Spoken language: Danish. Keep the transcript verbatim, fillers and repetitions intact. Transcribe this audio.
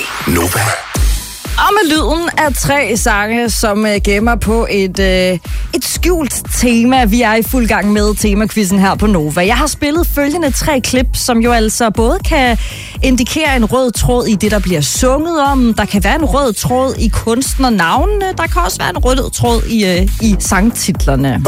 Nova. Og med lyden af tre sange, som øh, gemmer på et, øh, et skjult tema. Vi er i fuld gang med temakvizzen her på Nova. Jeg har spillet følgende tre klip, som jo altså både kan indikere en rød tråd i det, der bliver sunget om. Der kan være en rød tråd i kunstnernavnene. Der kan også være en rød tråd i, øh, i sangtitlerne.